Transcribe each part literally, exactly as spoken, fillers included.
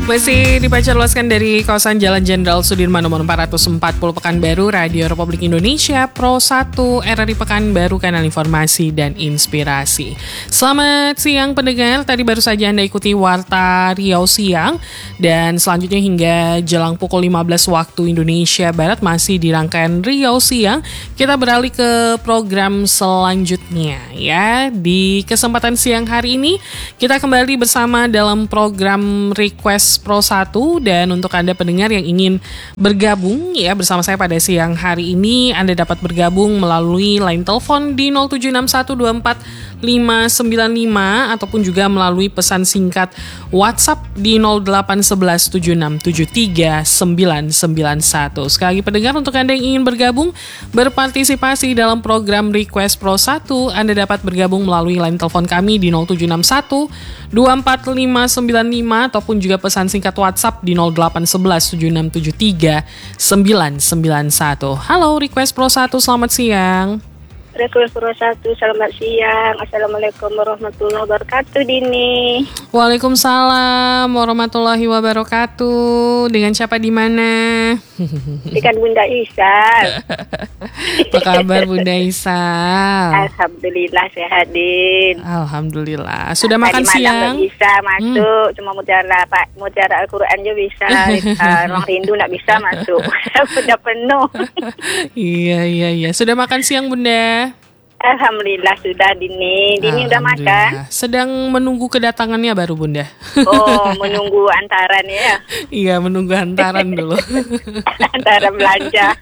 Masih dibaca luaskan dari kawasan Jalan Jenderal Sudirman nomor empat ratus empat puluh Pekanbaru, Radio Republik Indonesia, Pro satu, R R I Pekanbaru, kanal informasi dan inspirasi. Selamat siang pendengar, tadi baru saja Anda ikuti Warta Riau Siang. Dan selanjutnya hingga jelang pukul lima belas waktu Indonesia Barat masih di rangkaian Riau Siang. Kita beralih ke program selanjutnya ya. Di kesempatan siang hari ini kita kembali bersama dalam program Request Pro satu, dan untuk Anda pendengar yang ingin bergabung ya bersama saya pada siang hari ini, Anda dapat bergabung melalui line telepon di nol tujuh enam satu dua empat lima sembilan lima ataupun juga melalui pesan singkat WhatsApp di nol delapan satu satu tujuh enam tujuh tiga sembilan sembilan satu. Sekali lagi pendengar, untuk Anda yang ingin bergabung berpartisipasi dalam program Request Pro satu, Anda dapat bergabung melalui line telepon kami di nol tujuh enam satu dua empat lima sembilan lima ataupun juga pesan singkat WhatsApp di nol delapan satu satu tujuh enam tujuh tiga sembilan sembilan satu. Halo Request Pro satu, selamat siang. Request Pro satu, selamat siang. Assalamualaikum warahmatullahi wabarakatuh, Dini. Waalaikumsalam warahmatullahi wabarakatuh. Dengan siapa di mana? Dengan Bunda Isal. Apa kabar Bunda Isal? Alhamdulillah sehat, Din. Alhamdulillah. Sudah nah, makan tadi siang? Tadi malam bisa masuk, hmm. cuma mutiara Pak, mutiara Al-Qur'an aja bisa. uh, Ruang rindu enggak bisa masuk. Sudah penuh. Iya iya iya. Sudah makan siang, Bunda? Alhamdulillah sudah, Dini. Dini udah makan? Sedang menunggu kedatangannya baru, Bunda. Oh, menunggu antaran ya? Iya, menunggu antaran dulu. Antaran belanja.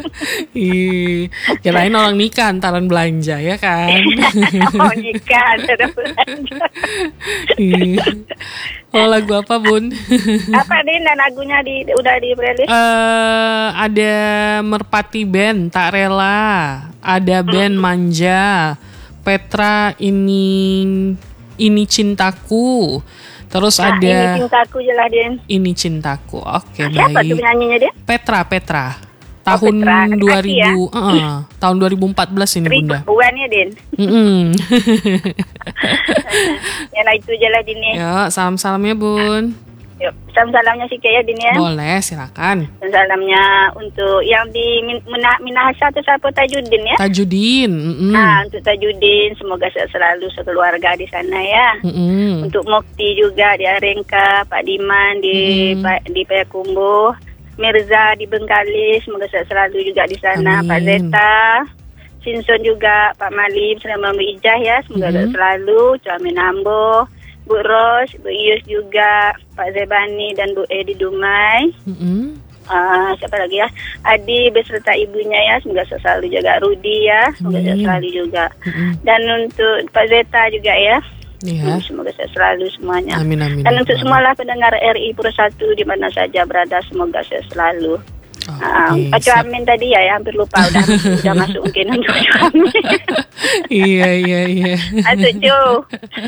Ih, kirain orang nikah antaran belanja ya kan? Oh, nikah antaran belanja. Ih. Oh, lagu apa, Bun? Apa, Din? Dan lagunya di, udah di playlist? Uh, ada Merpati Band, Tak Rela. Ada band Manja, Petra, ini ini cintaku. Terus nah, ada Ini cintaku jelas, Din. Ini cintaku. Oke, okay, nah, baik. Siapa tuh penyanyinya dia? Petra, Petra. Tahun oh, Petra, dua ribu, ya? uh, tahun dua ribu empat belas ini, Bunda. Ribuan ya, Din. Ya lah, itu je lah, Din. Yuk, salam-salamnya, Bun. Yuk, salam-salamnya sikit ya, Din ya. Boleh, silakan. Salamnya untuk yang di Minah Minahasa itu siapa, Tajudin ya? Tajudin. Mm-mm. Nah, untuk Tajudin semoga selalu sekeluarga di sana ya. Mm-mm. Untuk Mukti juga di Arengka, Pak Diman di mm. di Payakumbuh, Mirza di Bengkalis semoga selalu juga di sana. Amin. Pak Zeta, Sinson juga, Pak Malim, selama Ijah ya, semoga mm-hmm. selalu. Camin Ambo, Bu Ros, Bu Ius juga, Pak Zebani dan Bu Edi Dumai. Mm-hmm. Uh, siapa lagi ya? Adi beserta ibunya ya, semoga selalu jaga. Rudi ya, semoga mm-hmm. selalu juga. Mm-hmm. Dan untuk Pak Zeta juga ya. Yeah. Hmm, semoga saya selalu semuanya. Amin, amin, dan amin. untuk semualah pendengar R I Pro satu di mana saja berada, semoga saya selalu. Okay, uh, Ojo Amin tadi ya, ya hampir lupa udah udah masuk mungkin untuk Ojo Amin. Iya iya iya. Atuh.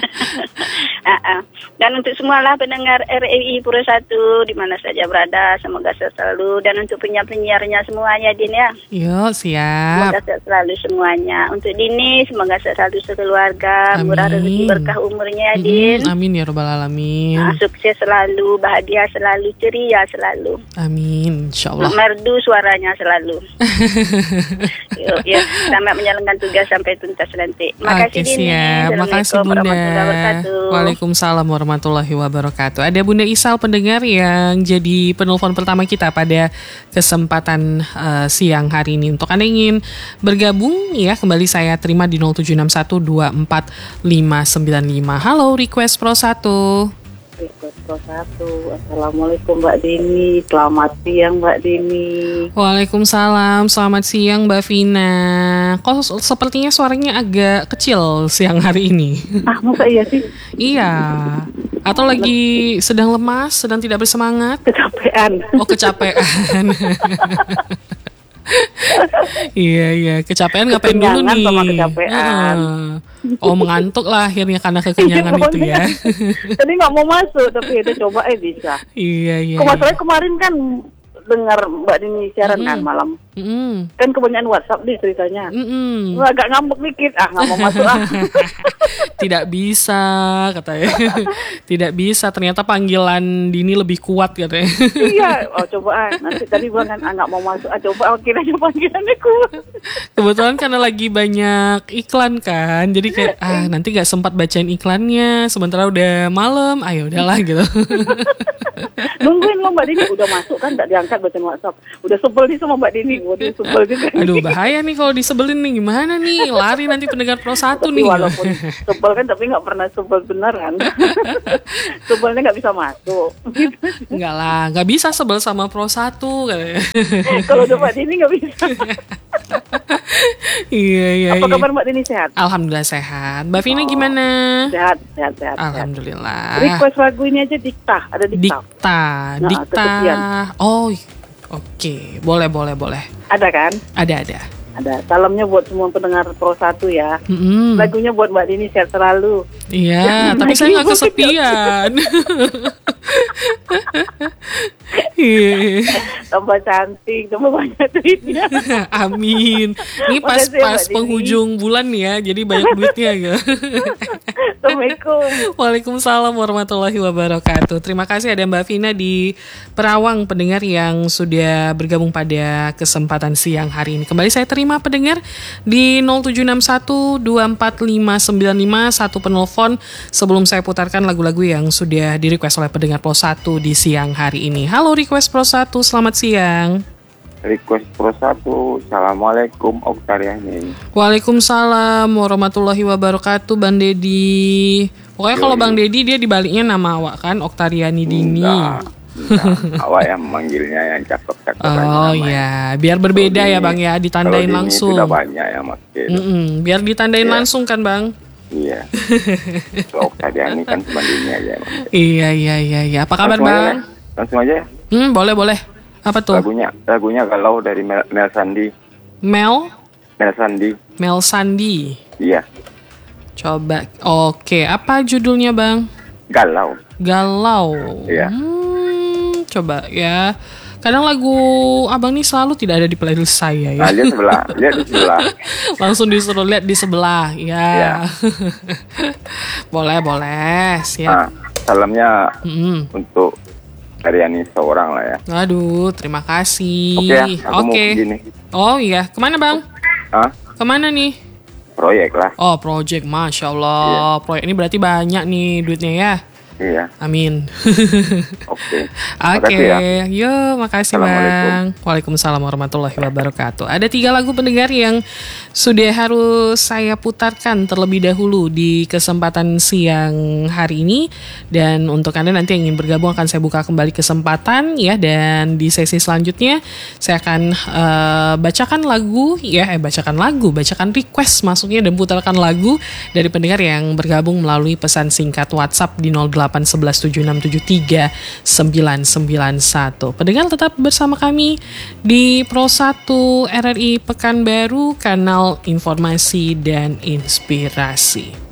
uh, uh. Dan untuk semualah pendengar R I Pro satu di mana saja berada, semoga saya selalu. Dan untuk penyiar-penyiarnya semuanya, Din ya. Yo, siap. Semoga saya selalu semuanya. Untuk Dini, semoga saya selalu sekeluarga, murah rezeki berkah umurnya, Din. Mm-hmm. Amin ya rabbal alamin. Nah, sukses selalu, bahagia selalu, ceria selalu. Amin, insyaallah. Merdu suaranya selalu. Yuk, ya, sampai menjalankan tugas sampai tuntas nanti. Makasih, Oke, Dini. Siap. Makasih, Bunda. Waalaikumsalam warahmatullahi wabarakatuh. Ada Bunda Isal pendengar yang jadi penelpon pertama kita pada kesempatan uh, siang hari ini. Untuk Anda ingin bergabung ya, kembali saya terima di nol tujuh enam satu dua empat lima sembilan lima. Halo Request Pro satu. Request Pro satu. Assalamualaikum Mbak Dini. Selamat siang Mbak Dini. Waalaikumsalam. Selamat siang Mbak Vina. Kok sepertinya suaranya agak kecil siang hari ini? Ah, masa iya sih? Iya. Atau lagi sedang lemas, sedang tidak bersemangat? Kecapean. Oh, kecapean. Iya iya, kecapean ngapain dulu nih? Sama kecapean. Uh, oh mengantuk lah akhirnya karena kekenyangan itu ya. Tadi nggak mau masuk tapi itu coba eh bisa. Iya iya. Kemarin kemarin kan dengar Mbak Dini siaran mm-hmm. kan malam Mm-mm. Kan kebanyakan WhatsApp nih ceritanya. Mm-mm. Wah, agak ngambek dikit, ah nggak mau masuk ah. Tidak bisa katanya. Tidak bisa, ternyata panggilan Dini lebih kuat katanya. Iya, oh coba ah. Nanti tadi gua kan ah, nggak mau masuk, ah coba akhirnya panggilannya kuat. Kebetulan karena lagi banyak iklan kan, jadi kayak ah nanti nggak sempat bacain iklannya, sementara udah malam, ayo udahlah gitu. Nungguin lo Mbak Dini, udah masuk kan nggak diangkat baca WhatsApp. Udah sebel nih sama Mbak Dini, waduh sebel juga. Aduh bahaya nih kalau disebelin nih, gimana nih, lari nanti pendengar Pro satu Tapi nih. walaupun sebel kan, tapi nggak pernah sebel beneran. Sebelnya nggak bisa masuk. Enggak lah, nggak bisa sebel sama Pro satu katanya. Kalau udah Mbak Dini nggak bisa. Iya iya. Apa iya. kabar Mbak Dini, sehat? Alhamdulillah sehat. Mbak Vina Oh, gimana? Sehat, sehat, sehat. Alhamdulillah. Request lagu ini aja Dikta, ada Dikta. Dikta, Nah, dikta. kesekian. Oh, oke, boleh boleh boleh. Ada kan? Ada ada. Ada. Salamnya buat semua pendengar Pro satu ya. Mm-mm. Lagunya buat Mbak Dini sehat selalu. Iya, tapi Lagi saya nggak mau kesepian. Iya. Tambah cantik, tambah banyak duitnya. Amin. Ini pas Makasih ya, pas Mbak Dini. penghujung bulan nih ya, jadi banyak duitnya gitu. Assalamualaikum. Waalaikumsalam warahmatullahi wabarakatuh. Terima kasih ada Mbak Vina di Perawang, pendengar yang sudah bergabung pada kesempatan siang hari ini. Kembali saya terima pendengar di nol tujuh enam satu dua empat lima sembilan lima, satu penelpon sebelum saya putarkan lagu-lagu yang sudah di-request oleh pendengar Pro satu di siang hari ini. Halo request Pro satu, selamat siang. Request Pro satu, Assalamualaikum Oktariani. Waalaikumsalam warahmatullahi wabarakatuh, Bang Dedi. Pokoknya kalau Bang Dedi dia dibaliknya nama awak kan, Oktariani Dini. Enggak, enggak. Awak yang manggilnya yang cakep-cakep aja Oh namanya. ya, biar berbeda Kalau ya Dini- Bang ya, ditandain kalau Dini langsung. Sudah banyak yang makin. Mm-mm, biar ditandain Iya. langsung kan Bang. Iya. So, Oktariani kan cuma Dini aja emang. Iya iya iya iya. Apa kabar Langsung aja, Bang? ya. Langsung aja. Hmm, boleh boleh. Apa tuh? Lagunya, lagunya Galau dari Mel, Mel Sandi. Mel Mel Sandi. Mel Sandi. Iya. Coba. Oke, apa judulnya Bang? Galau. Galau. Iya. Hmm, coba ya. Kadang lagu Abang nih selalu tidak ada di playlist saya ya. Nah, lihat sebelah, lihat di sebelah. Langsung disuruh lihat di sebelah ya. Iya. Boleh boleh. Siap. Nah, salamnya Mm-mm. untuk Ariani seorang lah ya. Aduh, terima kasih. Oke ya, aku mau Oke. begini. Oh iya, kemana Bang? Hah? Kemana nih? Proyek lah. Oh, project, Masya Allah. Proyek ini berarti banyak nih duitnya ya. Iya. Amin. Oke. Oke, Makasih ya. yo makasih Assalamualaikum. Bang. Waalaikumsalam warahmatullahi wabarakatuh. Ada tiga lagu pendengar yang sudah harus saya putarkan terlebih dahulu di kesempatan siang hari ini. Dan untuk Anda nanti yang ingin bergabung akan saya buka kembali kesempatan ya. Dan di sesi selanjutnya saya akan eh, bacakan lagu ya, eh bacakan lagu, bacakan request masuknya dan putarkan lagu dari pendengar yang bergabung melalui pesan singkat WhatsApp di nol delapan satu satu tujuh enam tujuh tiga sembilan sembilan satu. Pendengar tetap bersama kami di Pro satu R R I Pekanbaru, kanal informasi dan inspirasi.